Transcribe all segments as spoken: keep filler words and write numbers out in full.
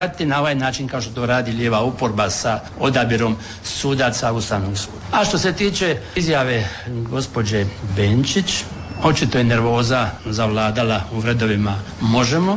na ovaj način kao što to radi lijeva oporba sa odabirom sudaca Ustavnog suda. A što se tiče izjave gospođe Benčić, očito je nervoza zavladala u redovima Možemo.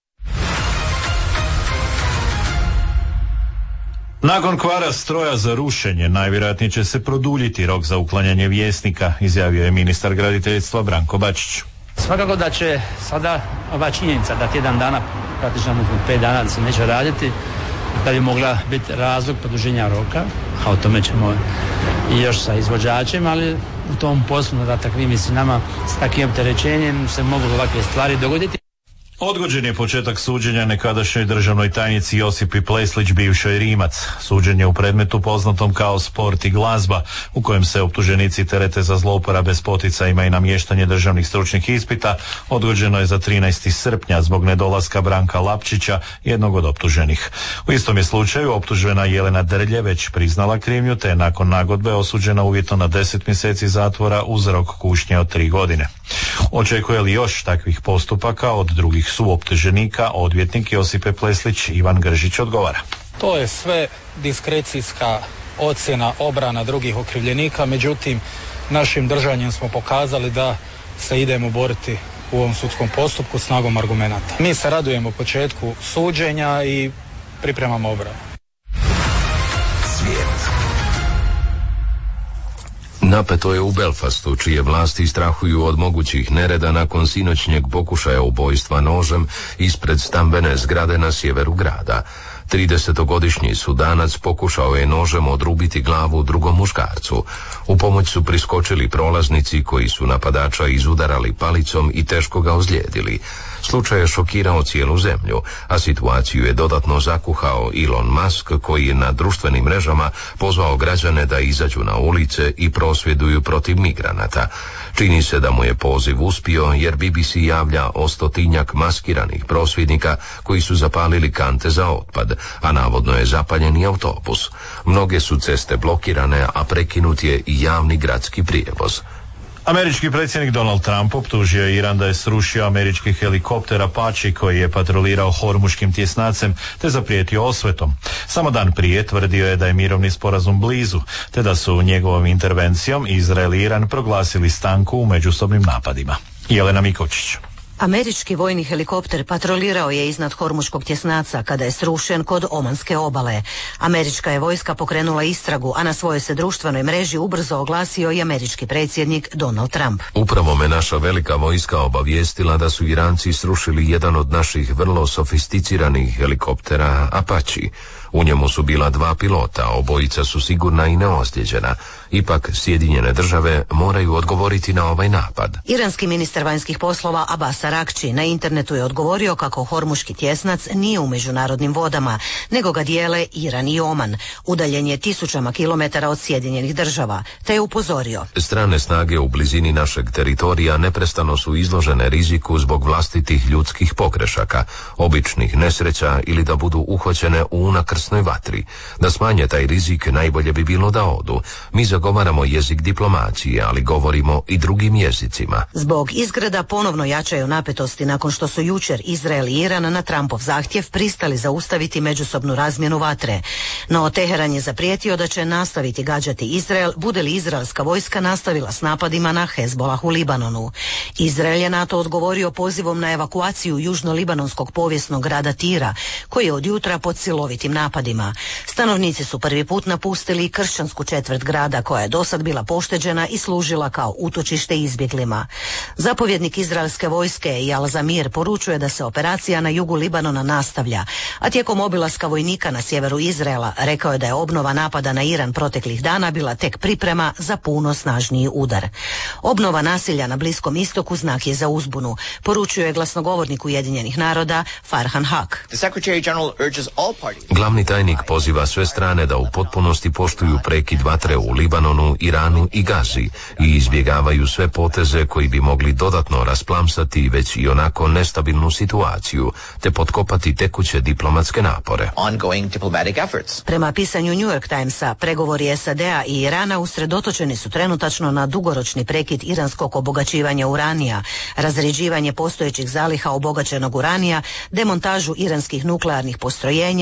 Nakon kvara stroja za rušenje, najvjerojatnije će se produljiti rok za uklanjanje Vjesnika, izjavio je ministar graditeljstva Branko Bačić. Svakako da će sada ova činjenica da tjedan dana, praktično pet dana da se neće raditi, da bi mogla biti razlog produženja roka, a o tome ćemo i još sa izvođačem, ali u tom poslu da takvim visinama s takvim opterećenjem se mogu ovakve stvari dogoditi. Odgođen je početak suđenja nekadašnjoj državnoj tajnici Josipi Pleslić, bivšoj Rimac. Suđenje u predmetu poznatom kao Sport i glazba, u kojem se optuženici terete za zlouporabe s poticajima i namještanje državnih stručnih ispita, odgođeno je za trinaesti srpnja zbog nedolaska Branka Lapčića, jednog od optuženih. U istom je slučaju optužena Jelena Drlje već priznala krivnju, te nakon nagodbe osuđena uvjetno na deset mjeseci zatvora uz rok kušnje od tri godine. Očekuje li još takvih postupaka od drugih suoptuženika, odvjetnik Josipe Pleslić Ivan Gržić odgovara. To je sve diskrecijska ocjena obrana drugih okrivljenika, međutim našim držanjem smo pokazali da se idemo boriti u ovom sudskom postupku snagom argumenata. Mi se radujemo početku suđenja i pripremamo obranu. Svijet. Napeto je u Belfastu, čije vlasti strahuju od mogućih nereda nakon sinoćnjeg pokušaja ubojstva nožem ispred stambene zgrade na sjeveru grada. tridesetogodišnji Sudanac pokušao je nožem odrubiti glavu drugom muškarcu. U pomoć su priskočili prolaznici koji su napadača izudarali palicom i teško ga ozlijedili. Slučaj je šokirao cijelu zemlju, a situaciju je dodatno zakuhao Elon Musk, koji je na društvenim mrežama pozvao građane da izađu na ulice i prosvjeduju protiv migranata. Čini se da mu je poziv uspio, jer B B C javlja o stotinjak maskiranih prosvjednika koji su zapalili kante za otpad, a navodno je zapaljen i autobus. Mnoge su ceste blokirane, a prekinut je i javni gradski prijevoz. Američki predsjednik Donald Trump optužio je Iran da je srušio američki helikopter Apache koji je patrolirao Hormuškim tjesnacem te zaprijetio osvetom. Samo dan prije tvrdio je da je mirovni sporazum blizu, te da su njegovom intervencijom Izrael i Iran proglasili stanku u međusobnim napadima. Jelena Mikočić. Američki vojni helikopter patrolirao je iznad Hormuškog tjesnaca kada je srušen kod Omanske obale. Američka je vojska pokrenula istragu, a na svojoj se društvenoj mreži ubrzo oglasio i američki predsjednik Donald Trump. Upravo me naša velika vojska obavijestila da su Iranci srušili jedan od naših vrlo sofisticiranih helikoptera Apache. U njemu su bila dva pilota, obojica su sigurna i neozlijeđena. Ipak Sjedinjene države moraju odgovoriti na ovaj napad. Iranski ministar vanjskih poslova Abbas Arakči na internetu je odgovorio kako Hormuški tjesnac nije u međunarodnim vodama, nego ga dijele Iran i Oman. Udaljen je tisućama kilometara od Sjedinjenih država, te je upozorio. Strane snage u blizini našeg teritorija neprestano su izložene riziku zbog vlastitih ljudskih pogrešaka, običnih nesreća ili da budu uhoćene u unakrsnoj vatri. Da smanje taj rizik najbolje bi bilo da odu. Mi zagovaramo jezik diplomacije, ali govorimo i drugim jezicima. Zbog izgreda ponovno jačaju napetosti nakon što su jučer Izrael i Iran na Trumpov zahtjev pristali zaustaviti međusobnu razmjenu vatre. No Teheran je zaprijetio da će nastaviti gađati Izrael bude li izraelska vojska nastavila s napadima na Hezbolah u Libanonu. Izrael je na to odgovorio pozivom na evakuaciju južno-libanonskog povijesnog grada Tira, koji je od jutra pod silovitim napadima. Stanovnici su prvi put napustili kršćansku četvrt grada, koja je dosad bila pošteđena i služila kao utočište izbjeglima. Zapovjednik izraelske vojske Eyal Zamir poručuje da se operacija na jugu Libanona nastavlja, a tijekom obilaska vojnika na sjeveru Izraela rekao je da je obnova napada na Iran proteklih dana bila tek priprema za puno snažniji udar. Obnova nasilja na Bliskom istoku znak je za uzbunu, poručuje glasnogovornik Ujedinjenih naroda Farhan Haq. Glavni Glavni tajnik poziva sve strane da u potpunosti poštuju prekid vatre u Libanonu, Iranu i Gazi i izbjegavaju sve poteze koji bi mogli dodatno rasplamsati već i onako nestabilnu situaciju, te potkopati tekuće diplomatske napore. Prema pisanju New York Timesa, pregovori S A D-a i Irana usredotočeni su trenutačno na dugoročni prekid iranskog obogaćivanja uranija, razređivanje postojećih zaliha obogaćenog uranija, demontažu iranskih nuklearnih postrojenja